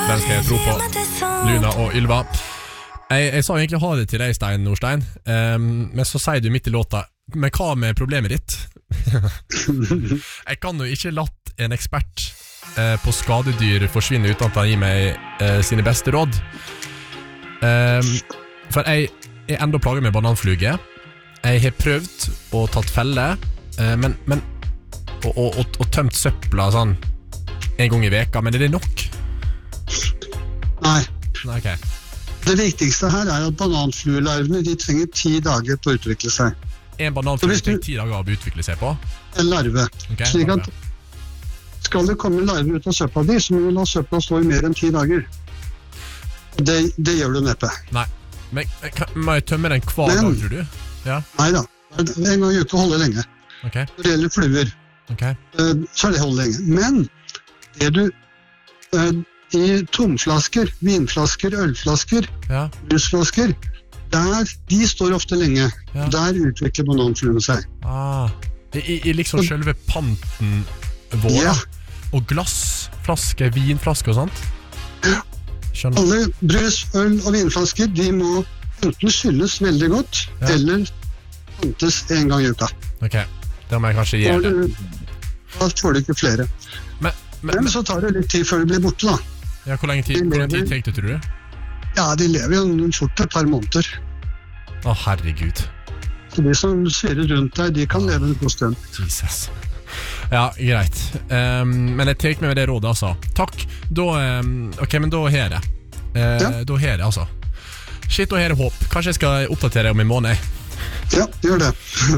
Den skal jeg tro på. Luna og Ylva. Jeg sa egentlig ha det til deg, Stein Nordstein, men så sier du midt i låta, men hva med problemet ditt? Jeg kan jo ikke latt en ekspert på skadedyr forsvinne uten at han gir meg sine beste råd. For jeg er enda plaget med bananfluge. Jeg har prøvd og tatt felle, men og tømt søpla sånn en gang i veka, men er det nok? Nei. Okay. Det viktigste her er at bananfluelarvene, de trenger 10 dager på å utvikle seg. En bananflue trenger 10 dager å utvikle seg på? En larve. Okay, slik at skal det komme larve ut av søpla di, så må du la søpla stå i mer enn 10 dager. Det gjør du neppe. Nei, men må jeg tømme den hver dag, tror du? Ja. Neida, en gang i uka holder lenge. Okay. Når det gjelder fluer, okay. Så er det holder lenge. Men det du i tomflasker, vinflasker, ølflasker, brusflasker, de står ofte lenge. Der utvikler bananfluene seg. I liksom selve panten vår, og glassflasker, vinflasker og sånt? Skjønner. Alle brus, øl og vinflasker, de må enten skylles veldig godt, eller pantes en gang i uka. Ok, det må jeg kanskje gjøre det. Da får du ikke flere. Men så tar det litt tid før de blir borte, da. Ja, hvor lenge tid tenker du, tror du? Ja, de lever jo fort et par måneder. Å, herregud. Så de som svirrer rundt deg, de kan leve en god stund. Jesus. Ja, greit. Men jeg tek med det rådet, altså. Takk. Ok, men da har jeg det. Da har jeg det, altså. Shit, da har jeg håp. Kanskje jeg skal oppdatere om en måned. Ja, gjør det.